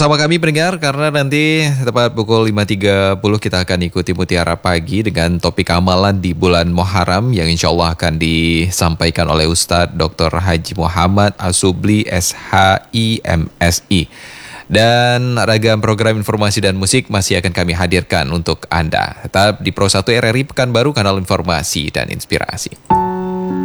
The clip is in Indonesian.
bersama kami pendengar, karena nanti tepat pukul 5.30 kita akan ikuti Mutiara Pagi dengan topik amalan di bulan Muharram yang insya Allah akan disampaikan oleh Ustadz Dr. Haji Muhammad Asubli SHI MSI. Dan ragam program informasi dan musik masih akan kami hadirkan untuk Anda. Tetap di Pro 1 RRI Pekanbaru, kanal informasi dan inspirasi.